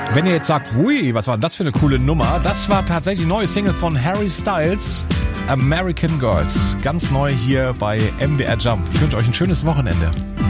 Wenn ihr jetzt sagt, ui, was war denn das für eine coole Nummer? Das war tatsächlich die neue Single von Harry Styles, American Girls. Ganz neu hier bei MDR Jump. Ich wünsche euch ein schönes Wochenende.